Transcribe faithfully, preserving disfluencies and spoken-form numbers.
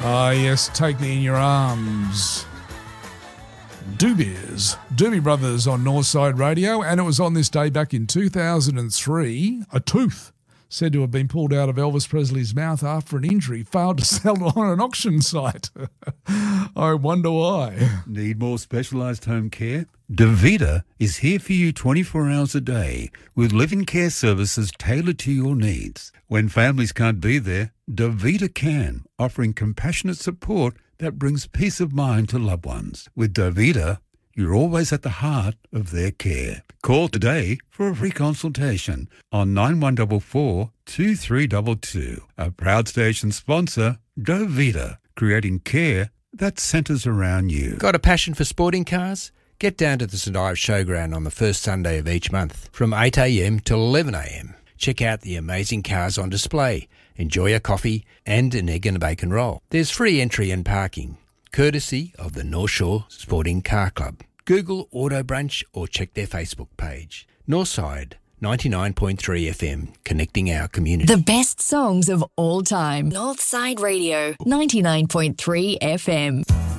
Ah, yes, Take Me in Your Arms. Doobies, Doobie Brothers on Northside Radio, and it was on this day back in two thousand three, a tooth said to have been pulled out of Elvis Presley's mouth after an injury failed to sell on an auction site. I wonder why. Need more specialised home care? Davita is here for you twenty-four hours a day with living care services tailored to your needs. When families can't be there, Davita can, offering compassionate support that brings peace of mind to loved ones. With Davita, you're always at the heart of their care. Call today for a free consultation on nine one four four, two three two two. A proud station sponsor, Davita, creating care that centres around you. Got a passion for sporting cars? Get down to the St Ives Showground on the first Sunday of each month from eight a m till eleven a m. Check out the amazing cars on display, enjoy a coffee and an egg and a bacon roll. There's free entry and parking, courtesy of the North Shore Sporting Car Club. Google Auto Brunch or check their Facebook page. Northside, ninety-nine point three F M, connecting our community. The best songs of all time. Northside Radio, ninety-nine point three F M.